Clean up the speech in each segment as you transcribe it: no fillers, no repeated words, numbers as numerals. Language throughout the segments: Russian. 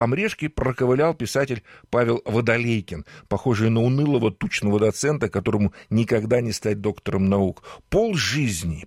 Амрешки проковылял писатель Павел Водолейкин, похожий на унылого тучного доцента, которому никогда не стать доктором наук. Полжизни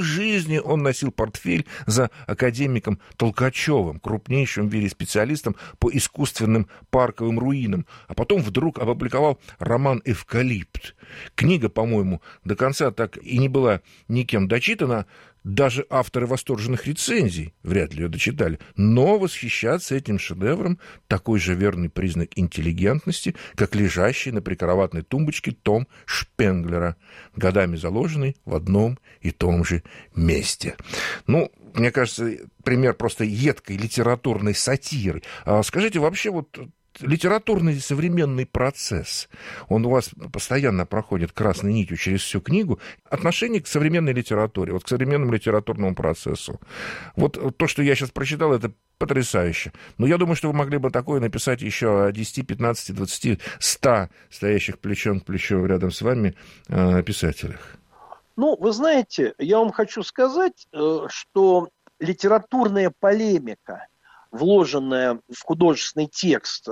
он носил портфель за академиком Толкачевым, крупнейшим в мире специалистом по искусственным парковым руинам, а потом вдруг опубликовал роман «Эвкалипт». Книга, по-моему, до конца так и не была никем дочитана. Даже авторы восторженных рецензий вряд ли ее дочитали. Но восхищаться этим шедевром – такой же верный признак интеллигентности, как лежащий на прикроватной тумбочке том Шпенглера, годами заложенный в одном и том же месте. Ну, мне кажется, пример просто едкой литературной сатиры. А скажите, вообще вот литературный современный процесс, он у вас постоянно проходит красной нитью через всю книгу, отношение к современной литературе, вот к современному литературному процессу. Вот то, что я сейчас прочитал, это потрясающе. Но я думаю, что вы могли бы такое написать еще о 10, 15, 20, 100 стоящих плечом к плечу рядом с вами писателях. Ну, вы знаете, я вам хочу сказать, что литературная полемика, вложенная в художественный текст,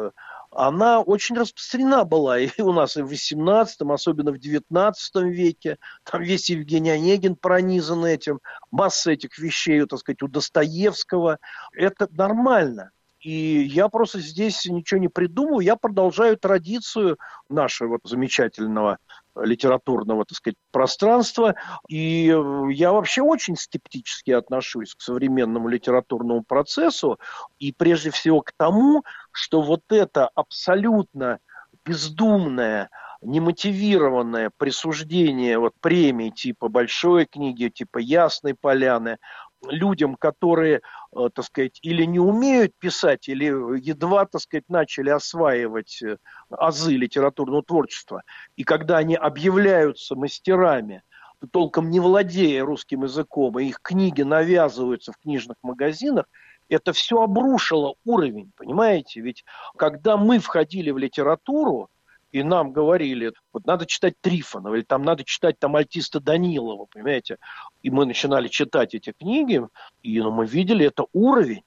она очень распространена была и у нас и в XVIII, особенно в XIX веке. Там весь Евгений Онегин пронизан этим, масса этих вещей, так сказать, у Достоевского. Это нормально. И я просто здесь ничего не придумываю, я продолжаю традицию нашего замечательного литературного, так сказать, пространства. И я вообще очень скептически отношусь к современному литературному процессу. И прежде всего к тому, что вот это абсолютно бездумное, немотивированное присуждение вот премий типа «Большой книги», типа «Ясной поляны» людям, которые, так сказать, или не умеют писать, или едва, так сказать, начали осваивать азы литературного творчества. И когда они объявляются мастерами, толком не владея русским языком, и их книги навязываются в книжных магазинах, это все обрушило уровень, понимаете? Ведь когда мы входили в литературу, и нам говорили, вот надо читать Трифонова, или там надо читать там Альтиста Данилова, понимаете? И мы начинали читать эти книги, и мы видели, это уровень,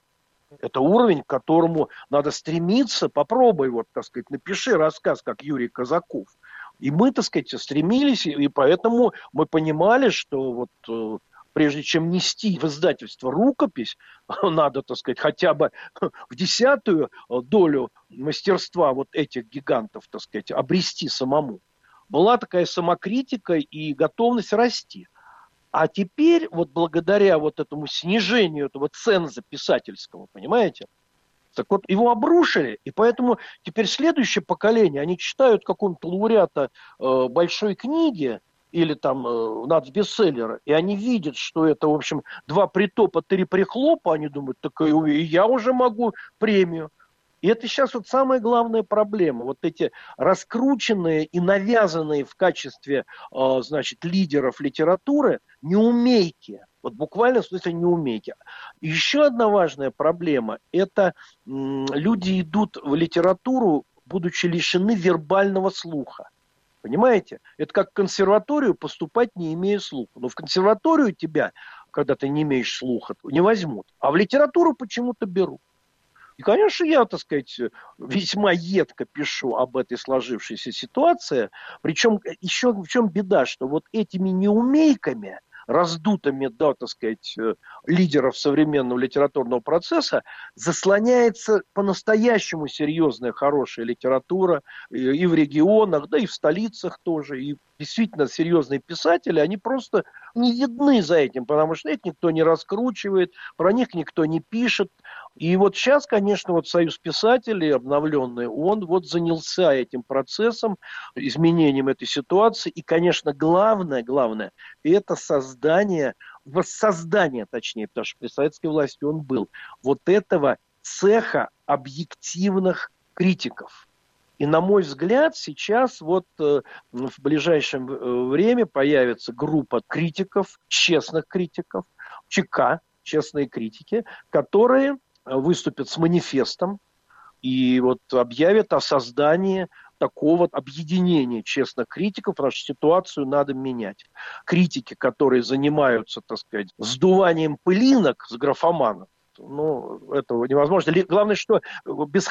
к которому надо стремиться. Попробуй, вот, так сказать, напиши рассказ, как Юрий Казаков. И мы, так сказать, стремились, и поэтому мы понимали, что вот прежде чем нести в издательство рукопись, надо, так сказать, хотя бы в 10-ю долю мастерства вот этих гигантов, так сказать, обрести самому. Была такая самокритика и готовность расти. А теперь, вот благодаря вот этому снижению этого ценза писательского, понимаете, так вот его обрушили, и поэтому теперь следующее поколение, они читают какого-то лауреата большой книги, или там нацбестселлера, и они видят, что это, в общем, 2 притопа, 3 прихлопа, они думают, так и я уже могу премию. И это сейчас вот самая главная проблема. Вот эти раскрученные и навязанные в качестве, значит, лидеров литературы неумейки. Вот буквально в смысле неумейки. Еще одна важная проблема – это люди идут в литературу, будучи лишены вербального слуха. Понимаете? Это как в консерваторию поступать, не имея слуха. Но в консерваторию тебя, когда ты не имеешь слуха, не возьмут. А в литературу почему-то берут. И, конечно, я, так сказать, весьма едко пишу об этой сложившейся ситуации. Причем еще в чем беда, что вот этими неумейками, раздутыми, да, так сказать, лидеров современного литературного процесса, заслоняется по-настоящему серьезная, хорошая литература и в регионах, да и в столицах тоже. И действительно серьезные писатели, они просто не видны за этим, потому что их никто не раскручивает, про них никто не пишет. И вот сейчас, конечно, вот Союз писателей обновленный, он вот занялся этим процессом, изменением этой ситуации. И, конечно, главное, это воссоздание, точнее, потому что при советской власти он был, вот этого цеха объективных критиков. И, на мой взгляд, сейчас вот в ближайшее время появится группа критиков, честных критиков, ЧК, честные критики, которые выступят с манифестом и вот объявят о создании такого объединения честных критиков, потому что ситуацию надо менять. Критики, которые занимаются, так сказать, сдуванием пылинок с графоманов, Ну, этого невозможно. Главное, что без